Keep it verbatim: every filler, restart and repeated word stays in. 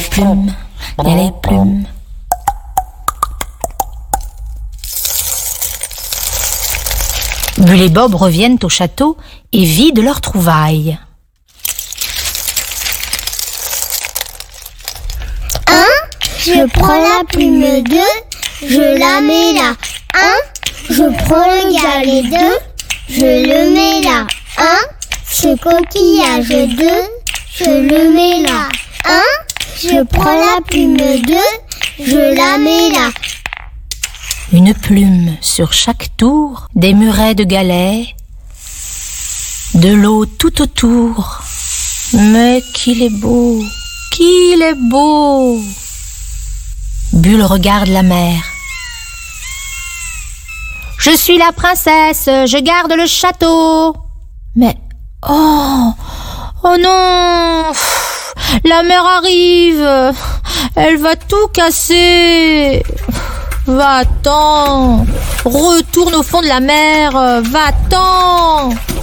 plumes, il y a les plumes. Bulle et Bob reviennent au château et vident leurs trouvailles. Un, je prends la plume deux, je la mets là. Un, je prends le galet deux, je le mets là. Un, ce coquillage deux, je le mets là. Un, je prends la plume deux, je la mets là. Une plume sur chaque tour, des murets de galets, de l'eau tout autour. Mais qu'il est beau, qu'il est beau! Bulle regarde la mer. Je suis la princesse, je garde le château. Mais, oh, oh non, la mer arrive, elle va tout casser. Va-t'en, retourne au fond de la mer, va-t'en.